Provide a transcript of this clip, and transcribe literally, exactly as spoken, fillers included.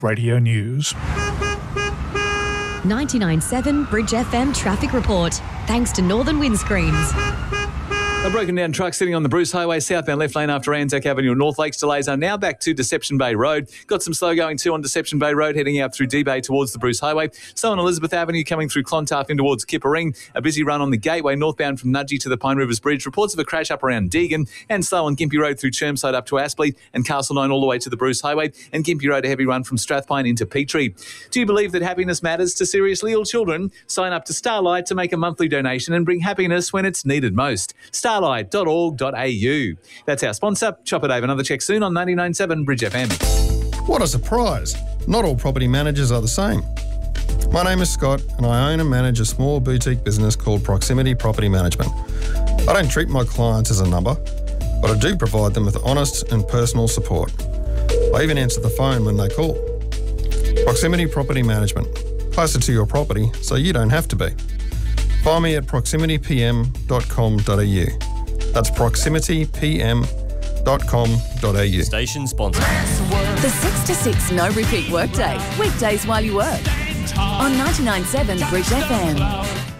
Radio News. ninety-nine point seven Bridge F M traffic report. Thanks to Northern Windscreens. A broken down truck sitting on the Bruce Highway, southbound left lane after Anzac Avenue. North Lakes delays are now back to Deception Bay Road. Got some slow going too on Deception Bay Road, heading out through D-Bay towards the Bruce Highway. So on Elizabeth Avenue coming through Clontarf in towards Kippa-Ring. A busy run on the Gateway northbound from Nudgee to the Pine Rivers Bridge. Reports of a crash up around Deagon, and slow on Gympie Road through Chermside up to Aspley and Castleknock all the way to the Bruce Highway, and Gympie Road a heavy run from Strathpine into Petrie. Do you believe that happiness matters to seriously ill children? Sign up to Starlight to make a monthly donation and bring happiness when it's needed most. starlight dot org dot a u. That's our sponsor. Chopper Dave. Another check soon on ninety-nine point seven Bridge F M. What a surprise. Not all property managers are the same. My name is Scott and I own and manage a small boutique business called Proximity Property Management. I don't treat my clients as a number, but I do provide them with honest and personal support. I even answer the phone when they call. Proximity Property Management. Closer to your property so you don't have to be. Find me at proximity p m dot com dot a u. That's proximity p m dot com dot a u. Station sponsor. The six to six no repeat workday. Weekdays while you work. On ninety-nine point seven Bridge F M.